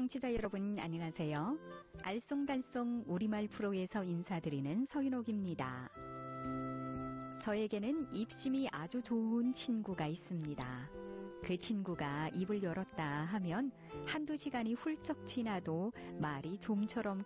청취자 여러분 안녕하세요. 알쏭달쏭 우리말 프로에서 인사드리는 서인옥입니다. 저에게는 입심이 아주 좋은 친구가 있습니다. 그 친구가 입을 열었다 하면 한두 시간이 훌쩍 지나도 말이 좀처럼